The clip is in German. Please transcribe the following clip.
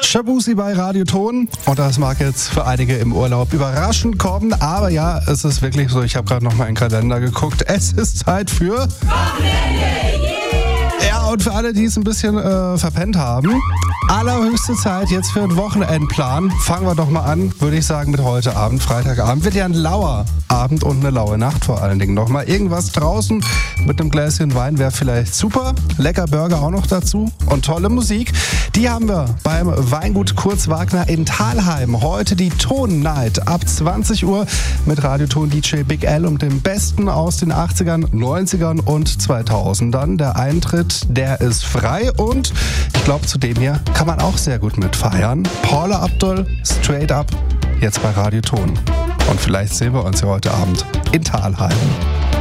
Shabuzi bei Radio Ton. Und das mag jetzt für einige im Urlaub überraschend kommen, aber ja, es ist wirklich so, ich habe gerade nochmal in den Kalender geguckt, es ist Zeit für... Ja, und für alle, die es ein bisschen verpennt haben, allerhöchste Zeit jetzt für einen Wochenendplan. Fangen wir doch mal an, würde ich sagen, mit heute Abend. Freitagabend wird ja ein lauer Abend und eine laue Nacht vor allen Dingen. Noch mal irgendwas draußen mit einem Gläschen Wein wäre vielleicht super. Lecker Burger auch noch dazu und tolle Musik. Die haben wir beim Weingut Kurz Wagner in Thalheim. Heute die Ton Night ab 20 Uhr mit Radioton DJ Big L und dem Besten aus den 80ern, 90ern und 2000ern. Der Eintritt, der ist frei und ich glaube, zu dem hier kann man auch sehr gut mitfeiern. Paula Abdul, Straight Up, jetzt bei Radio Ton. Und vielleicht sehen wir uns ja heute Abend in Thalheim.